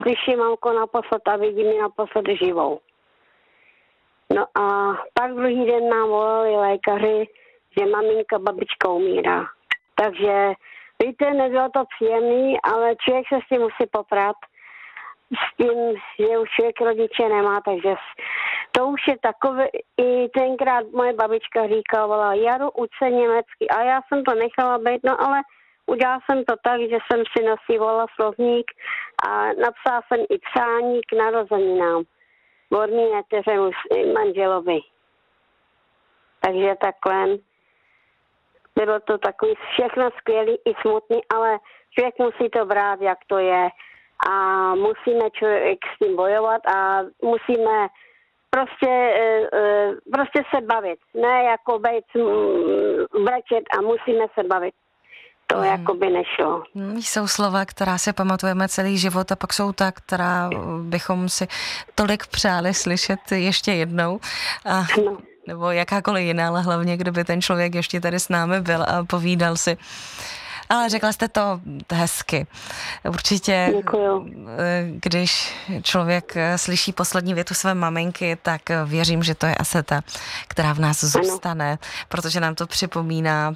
slyším mamko naposled a vidím ji naposled živou. No a pak druhý den nám volali lékaři, že maminka, babička umírá. Takže víte, nebylo to příjemný, ale člověk se s tím musí poprat. S tím, že už člověk rodiče nemá, takže to už je takové, i tenkrát moje babička říkala, Jaro, uč se německy. A já jsem to nechala být, no ale udělala jsem to tak, že jsem si nosívala slovník a napsala jsem i přání k narozeninám. Vorní neteře manželovi. Takže takhle. Bylo to takový všechno skvělý i smutný, ale člověk musí to brát, jak to je. A musíme člověk s tím bojovat a musíme prostě se bavit. Ne jako být brečet a musíme se bavit. To jako by nešlo. Jsou slova, která se pamatujeme celý život a pak jsou ta, která bychom si tolik přáli slyšet ještě jednou. Nebo jakákoliv jiná, ale hlavně, kdyby ten člověk ještě tady s námi byl a povídal si. Ale řekla jste to hezky. Určitě, děkuju. Když člověk slyší poslední větu své maminky, tak věřím, že to je asi ta, která v nás zůstane, protože nám to připomíná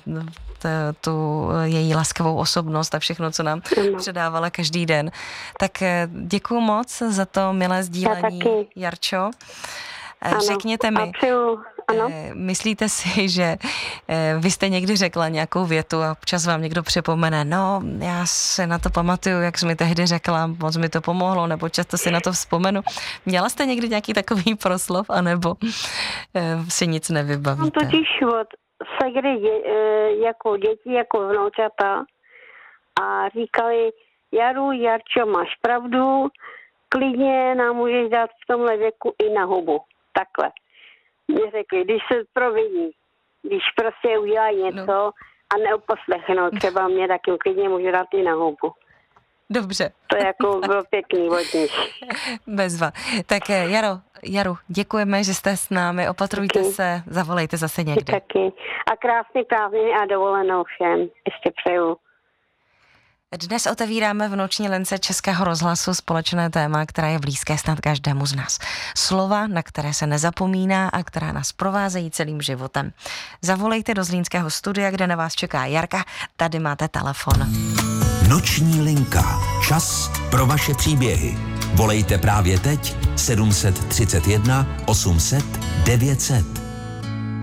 tu její laskavou osobnost a všechno, co nám předávala každý den. Tak děkuju moc za to milé sdílení, Jarčo. Řekněte mi, myslíte si, že vy jste někdy řekla nějakou větu a občas vám někdo připomene, no, já se na to pamatuju, jak jsi mi tehdy řekla, moc mi to pomohlo, nebo často si na to vzpomenu. Měla jste někdy nějaký takový proslov, anebo si nic nevybavíte? Mám totiž od segry jako děti, jako vnoučata a říkali, Jarčo, máš pravdu, klidně nám můžeš dát v tomhle věku i na hubu. Takhle. Mě řekli, když se proviní, když prostě udělají něco a neuposlechnou, třeba mě taky klidně může dát i na hubu. Dobře. To jako bylo pěkný od nich. Bezva. Tak Jaru, děkujeme, že jste s námi, opatrujte se, zavolejte zase někdy. Taky. A krásný prázdniny a dovolenou všem. Ještě přeju. Dnes otevíráme v noční lince Českého rozhlasu společné téma, která je blízké snad každému z nás. Slova, na které se nezapomíná a která nás provázejí celým životem. Zavolejte do zlínského studia, kde na vás čeká Jarka. Tady máte telefon. Noční linka. Čas pro vaše příběhy. Volejte právě teď 731 800 900.